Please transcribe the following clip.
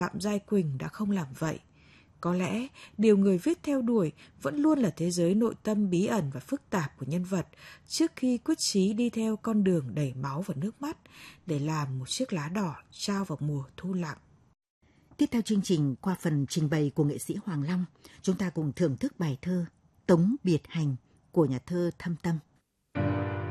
Phạm Giai Quỳnh đã không làm vậy. Có lẽ điều người viết theo đuổi vẫn luôn là thế giới nội tâm bí ẩn và phức tạp của nhân vật trước khi quyết chí đi theo con đường đầy máu và nước mắt để làm một chiếc lá đỏ trao vào mùa thu lặng. Tiếp theo chương trình, qua phần trình bày của nghệ sĩ Hoàng Long, chúng ta cùng thưởng thức bài thơ Tống Biệt Hành của nhà thơ Thâm Tâm.